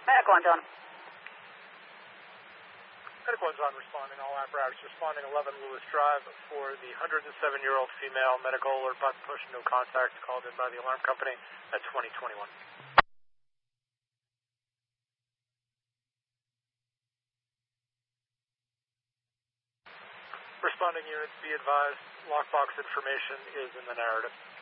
Medical on John. Medical on John responding, all apparatus responding 11 Lewis Drive for the 107-year-old female. Medical alert button push, no contact, called in by the alarm company at 2021. Responding units, be advised, lockbox information is in the narrative.